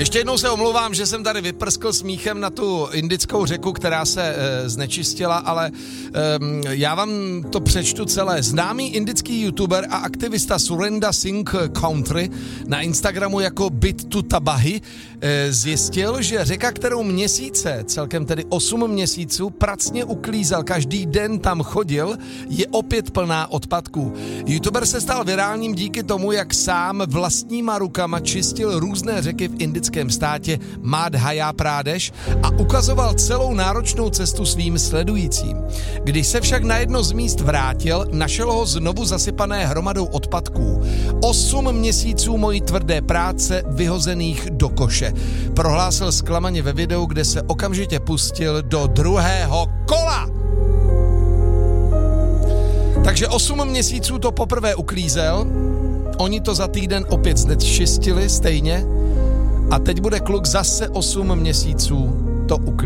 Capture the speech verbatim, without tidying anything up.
Ještě jednou se omlouvám, že jsem tady vyprskl smíchem na tu indickou řeku, která se e, znečistila, ale e, já vám to přečtu celé. Známý indický youtuber a aktivista Surinder Singh Country na Instagramu jako Bit to Tabahi e, zjistil, že řeka, kterou měsíce, celkem tedy osm měsíců, pracně uklízel, každý den tam chodil, je opět plná odpadků. Youtuber se stal virálním díky tomu, jak sám vlastníma rukama čistil různé řeky v indickém státě Madhya Pradesh a ukazoval celou náročnou cestu svým sledujícím. Když se však na jedno z míst vrátil, našel ho znovu zasypané hromadou odpadků. Osm měsíců mojí tvrdé práce vyhozených do koše. Prohlásil zklamaně ve videu, kde se okamžitě pustil do druhého kola. Takže osm měsíců to poprvé uklízel, oni to za týden opět znečistili stejně a teď bude kluk zase osm měsíců to uklízet.